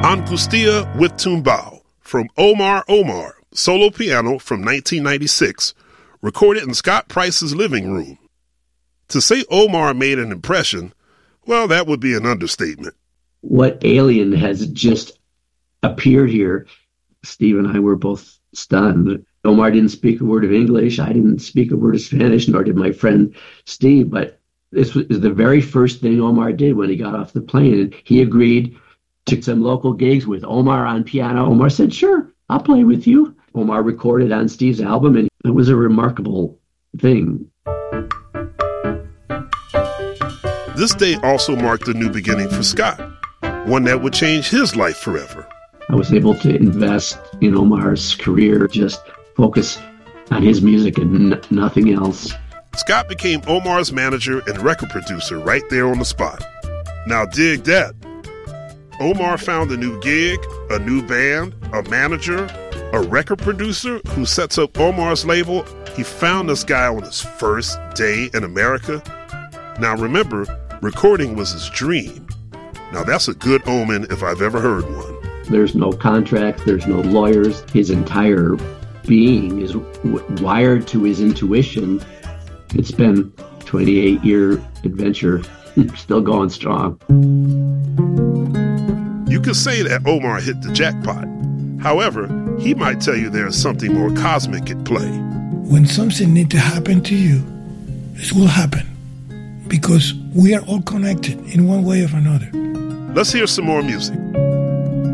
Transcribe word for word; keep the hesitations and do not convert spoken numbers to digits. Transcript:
Angustia with Tumbao from Omar Omar, solo piano from nineteen ninety-six, recorded in Scott Price's living room. To say Omar made an impression, well, that would be an understatement. What alien has just appeared here? Steve and I were both stunned. Omar didn't speak a word of English. I didn't speak a word of Spanish, nor did my friend Steve. But this was the very first thing Omar did when he got off the plane. And he agreed to some local gigs with Omar on piano. Omar said, sure, I'll play with you. Omar recorded on Steve's album, and it was a remarkable thing. This day also marked a new beginning for Scott, one that would change his life forever. I was able to invest in Omar's career, just focus on his music and n- nothing else. Scott became Omar's manager and record producer right there on the spot. Now dig that. Omar found a new gig, a new band, a manager, a record producer who sets up Omar's label. He found this guy on his first day in America. Now remember, recording was his dream. Now that's a good omen if I've ever heard one. There's no contracts, there's no lawyers. His entire being is w- wired to his intuition. It's been a twenty-eight year adventure, still going strong. You could say that Omar hit the jackpot. However, he might tell you there's something more cosmic at play. When something needs to happen to you, it will happen. Because we are all connected in one way or another. Let's hear some more music.